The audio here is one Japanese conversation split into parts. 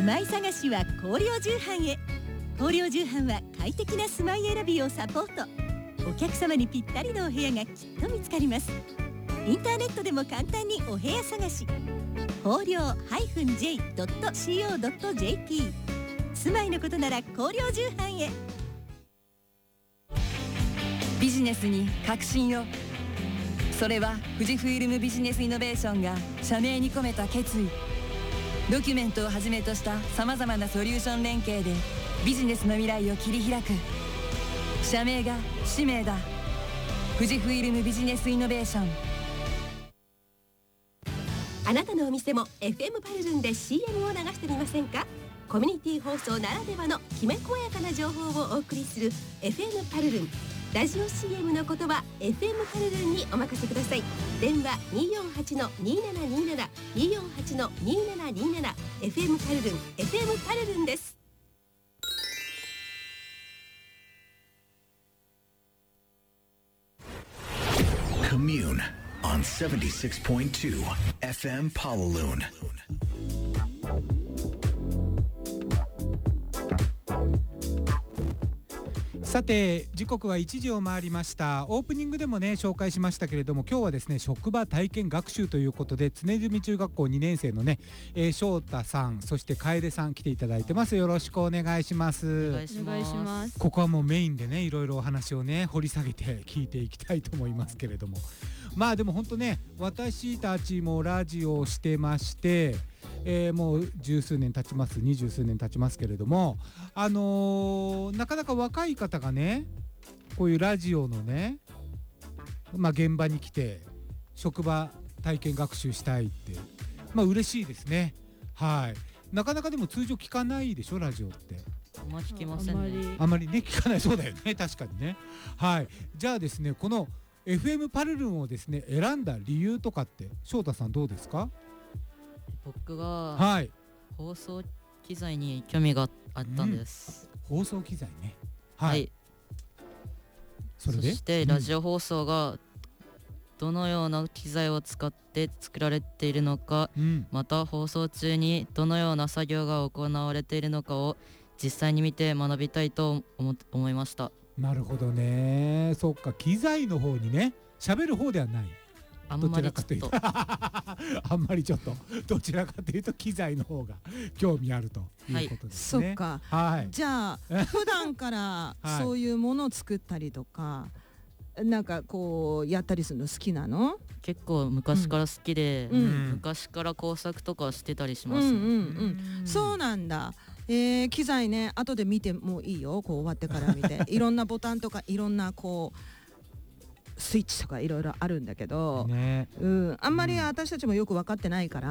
まい探しは光陵重版へ。光陵重版は快適な住まい選びをサポート。お客様にぴったりのお部屋がきっと見つかります。インターネットでも簡単にお部屋探し。光陵 -j.co.jp。 住まいのことなら光陵重版へ。 ビジネスに革新を。それは富士フイルムビジネスイノベーションが社名に込めた決意。ドキュメントをはじめとしたさまざまなソリューション連携でビジネスの未来を切り開く。社名が使命だ。富士フイルムビジネスイノベーション。 あなたのお店も FM パルルンで CM を流してみませんか。コミュニティ放送ならではのきめ細やかな情報をお送りする FM パルルン。ラジオ CM の言葉 FM パルルンにお任せください。電話 248-2727 248-2727 FM パルルン FM パルルンです。 Commune on 76.2 FM Palaloon。 さて時刻は1時を回りました。オープニングでもね紹介しましたけれども、今日はですね職場体験学習ということで常住中学校2年生のね、翔太さんそして楓さん来ていただいてます。よろしくお願いします。 お願いします。 ここはもうメインでねいろいろお話をね掘り下げて聞いていきたいと思いますけれども、まあでも本当ね私たちもラジオをしてまして、もう十数年経ちます、20数年経ちますけれども、なかなか若い方がねこういうラジオのね、現場に来て職場体験学習したいって嬉しいですね。はい。なかなかでも通常聞かないでしょラジオって。 あんま聞きませんね。 あまりね聞かない。そうだよね確かにね。はい。じゃあですねこの FM パルルンをですね選んだ理由とかって翔太さんどうですか。 僕が放送機材に興味があったんです、 放送機材ね。 はい、 それでそしてラジオ放送がどのような機材を使って作られているのか、また放送中にどのような作業が行われているのかを実際に見て学びたいと思いました。 なるほどね。そっか、機材の方にね喋る方ではない。 あんまりちょっとあんまりちょっとどちらかというと機材の方が興味あるということですね。 そっか、じゃあ普段からそういうものを作ったりとか、なんかこうやったりするの好きなの？ 結構昔から好きで、昔から工作とかしてたりしますね。 そうなんだ。機材ね後で見てもいいよ。こう終わってから見ていろんなボタンとかいろんなこうスイッチとかいろいろあるんだけど、あんまり私たちもよく分かってないから、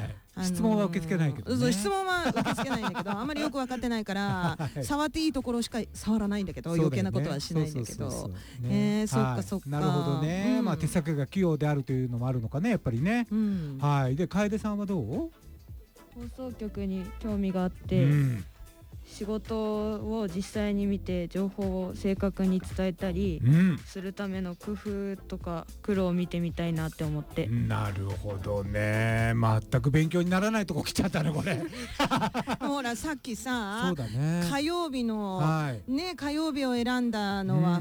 質問は受け付けないけどね。 質問は受け付けないんだけどあんまりよく分かってないから、触っていいところしか触らないんだけど、余計なことはしないんだけど。そっかそっか。 なるほどね。手先が器用であるというのもあるのかねやっぱりね。はい。で楓さんはどう？ 放送局に興味があって、仕事を実際に見て情報を正確に伝えたりするための工夫とか苦労を見てみたいなって思って。 なるほどね。全く勉強にならないとこ来ちゃったねこれ。 ほらさっきさ、 そうだね、 火曜日の、火曜日を選んだのは